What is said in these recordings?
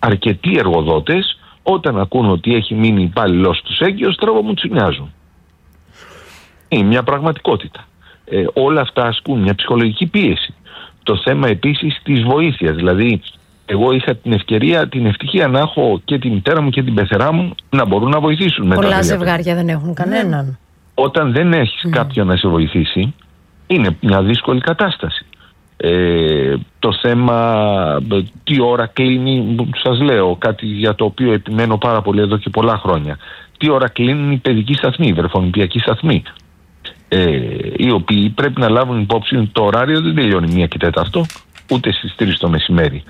αρκετοί εργοδότες, όταν ακούν ότι έχει μείνει υπάλληλος τους έγκυος, τραβομουτσουνιάζουν. Είναι μια πραγματικότητα. Όλα αυτά ασκούν μια ψυχολογική πίεση. Το θέμα επίσης της βοήθειας. Δηλαδή, εγώ είχα την ευτυχία να έχω και τη μητέρα μου και την πεθερά μου να μπορούν να βοηθήσουν. Πολλά ζευγάρια δεν έχουν κανέναν. Όταν δεν έχεις κάποιον να σε βοηθήσει, είναι μια δύσκολη κατάσταση. Το θέμα τι ώρα κλείνει, σας λέω κάτι για το οποίο επιμένω πάρα πολύ εδώ και πολλά χρόνια. Τι ώρα κλείνουν οι παιδικοί σταθμοί, οι βρεφονιπιακοί σταθμοί, οι οποίοι πρέπει να λάβουν υπόψη το ωράριο δεν τελειώνει 1:04, ούτε στις 3 το μεσημέρι.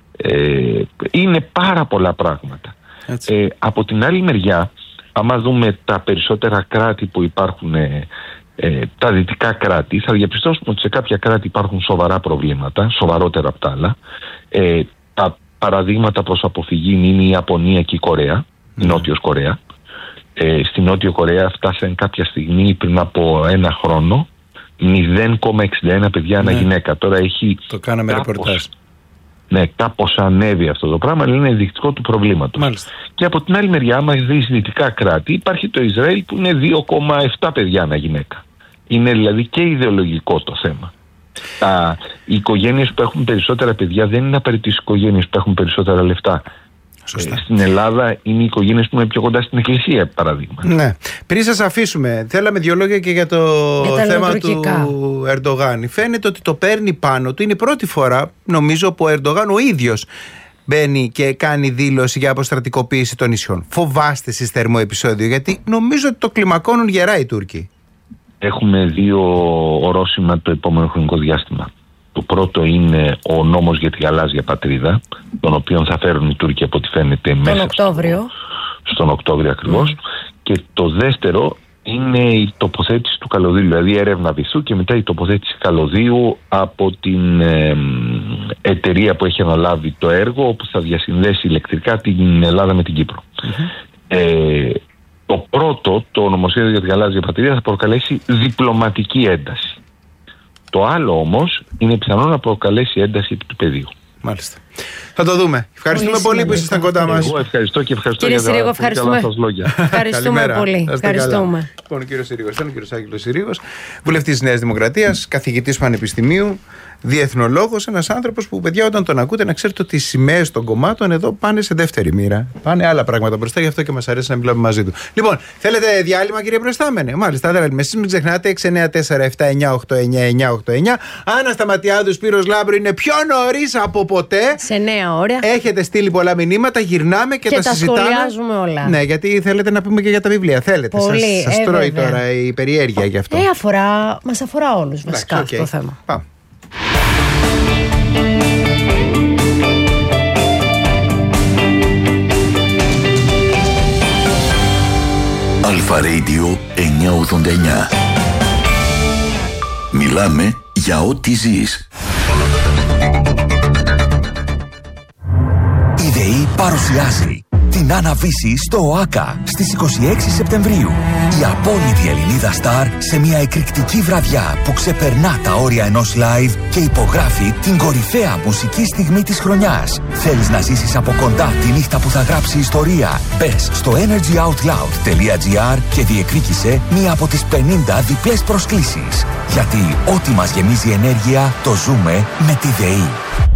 Είναι πάρα πολλά πράγματα. Από την άλλη μεριά, άμα δούμε τα περισσότερα κράτη που υπάρχουν, τα δυτικά κράτη, θα διαπιστώσουμε ότι σε κάποια κράτη υπάρχουν σοβαρά προβλήματα, σοβαρότερα από τα άλλα. Τα παραδείγματα προς αποφυγή είναι η Ιαπωνία και η Κορέα, η Νότιος Κορέα. Στην Νότιο Κορέα φτάσαν κάποια στιγμή πριν από 1 χρόνο 0,61 παιδιά ανά γυναίκα. Τώρα έχει. Το κάναμε ρεπορτάζ. Ναι, κάπως ανέβει αυτό το πράγμα, αλλά είναι ενδεικτικό του προβλήματος. Μάλιστα. Και από την άλλη μεριά, άμα δεις δυτικά κράτη, υπάρχει το Ισραήλ που είναι 2,7 παιδιά ανά γυναίκα. Είναι δηλαδή και ιδεολογικό το θέμα. Οι οικογένειες που έχουν περισσότερα παιδιά δεν είναι απαραίτητες οικογένειες που έχουν περισσότερα λεφτά. Στην Ελλάδα είναι οι οικογένειες που είναι πιο κοντά στην εκκλησία, παραδείγμα. Ναι. Πριν σας αφήσουμε, θέλαμε 2 λόγια και για το θέμα του Ερντογάν. Φαίνεται ότι το παίρνει πάνω του. Είναι η πρώτη φορά, νομίζω, που ο Ερντογάν ο ίδιος μπαίνει και κάνει δήλωση για αποστρατικοποίηση των νησιών. Φοβάστε εσείς θερμό επεισόδιο, γιατί νομίζω ότι το κλιμακώνουν γερά οι Τούρκοι. Έχουμε 2 ορόσημα το επόμενο χρονικό διάστημα. Το πρώτο είναι ο νόμος για τη γαλάζια πατρίδα, τον οποίο θα φέρουν οι Τούρκοι από ό,τι φαίνεται μέσα στον Οκτώβριο ακριβώς. Και το δεύτερο είναι η τοποθέτηση του καλωδίου, δηλαδή έρευνα βυθού και μετά η τοποθέτηση καλωδίου από την εταιρεία που έχει αναλάβει το έργο, όπου θα διασυνδέσει ηλεκτρικά την Ελλάδα με την Κύπρο. Το πρώτο, το νομοσχέδιο για τη γαλάζια πατρίδα, θα προκαλέσει διπλωματική ένταση. Το άλλο όμως είναι πιθανό να προκαλέσει ένταση επί του πεδίου. Μάλιστα. Θα το δούμε. Ευχαριστούμε πολύ που ήσασταν κοντά μας. Εγώ ευχαριστώ και ευχαριστώ κύριε για Συρίγο, τα καλά σας λόγια. Ευχαριστούμε πολύ. Ευχαριστούμε. Λοιπόν, ο κύριος Συρίγος ήταν ο κύριος Άγγελος Συρίγος, βουλευτής της Νέας Δημοκρατίας, καθηγητής πανεπιστημίου, διεθνολόγος, ένας άνθρωπος που, παιδιά, όταν τον ακούτε, να ξέρετε ότι οι σημαίες των κομμάτων εδώ πάνε σε δεύτερη μοίρα. Πάνε άλλα πράγματα μπροστά, γι' αυτό και μας αρέσει να μιλάμε μαζί του. Λοιπόν, θέλετε διάλειμμα, κύριε Προϊστάμενε? Μάλιστα, δεν λέμε. Εσείς μην ξεχνάτε 694-799-889. Άννα Σταματιάδου, Σπύρος Λάμπρου είναι πιο νωρίς από ποτέ. Σε 9 ώρα. Έχετε στείλει πολλά μηνύματα, γυρνάμε και τα συζητάμε. Και τα σχολιάζουμε όλα. Ναι, γιατί θέλετε να πούμε και για τα βιβλία. Θέλετε. Σας τρώει βέβαια. Τώρα η περιέργεια γι' αυτό. Μας αφορά όλους βασικά αυτό το θέμα. Πάμε. Αλφα Radio 989. Μιλάμε για ό,τι ζεις. Η ΔΕΗ παρουσιάζει την Άννα-Βύση στο ΟΑΚΑ στις 26 Σεπτεμβρίου. Η απόλυτη Ελληνίδα στάρ σε μια εκρηκτική βραδιά που ξεπερνά τα όρια ενός live και υπογράφει την κορυφαία μουσική στιγμή της χρονιάς. Θέλεις να ζήσεις από κοντά τη νύχτα που θα γράψει ιστορία? Μπες στο energyoutloud.gr και διεκδίκησε μία από τις 50 διπλές προσκλήσεις. Γιατί ό,τι μας γεμίζει ενέργεια το ζούμε με τη ΔΕΗ.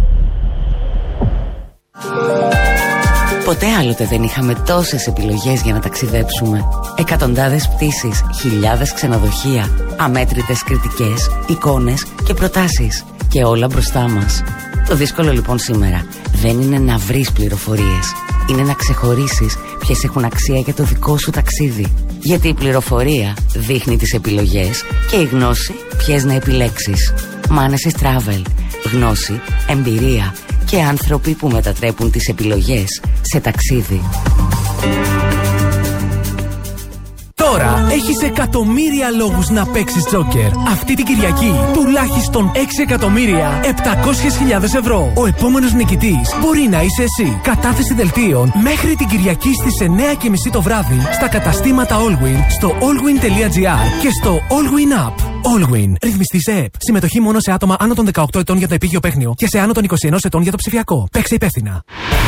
Ποτέ άλλοτε δεν είχαμε τόσες επιλογές για να ταξιδέψουμε. Εκατοντάδες πτήσεις, χιλιάδες ξενοδοχεία, αμέτρητες κριτικές, εικόνες και προτάσεις. Και όλα μπροστά μας. Το δύσκολο λοιπόν σήμερα δεν είναι να βρεις πληροφορίες. Είναι να ξεχωρίσεις ποιες έχουν αξία για το δικό σου ταξίδι. Γιατί η πληροφορία δείχνει τις επιλογές και η γνώση ποιες να επιλέξεις. Manesis Travel. Γνώση, εμπειρία και άνθρωποι που μετατρέπουν τις επιλογές σε ταξίδι. Τώρα έχεις εκατομμύρια λόγους να παίξεις τζόκερ. Αυτή την Κυριακή τουλάχιστον 6.700.000 ευρώ. Ο επόμενος νικητής μπορεί να είσαι εσύ. Κατάθεση δελτίων μέχρι την Κυριακή στις 9:30 το βράδυ στα καταστήματα Allwin, στο allwin.gr και στο Allwin App. Allwin. Ρυθμιστή σε ΕΠ. Συμμετοχή μόνο σε άτομα άνω των 18 ετών για το επίγειο παίχνιο και σε άνω των 21 ετών για το ψηφιακό. Παίξε υπεύθυνα.